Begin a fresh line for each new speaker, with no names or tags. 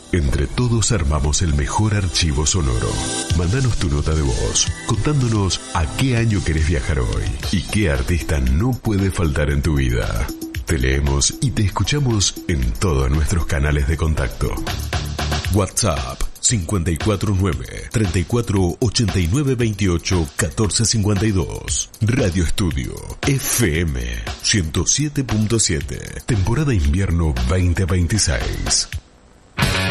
Entre todos armamos el mejor archivo sonoro. Mándanos tu nota de voz, contándonos a qué año querés viajar hoy y qué artista no puede faltar en tu vida. Te leemos y te escuchamos en todos nuestros canales de contacto. WhatsApp 549-3489-28-1452. Radio Estudio FM 107.7. Temporada invierno 2026.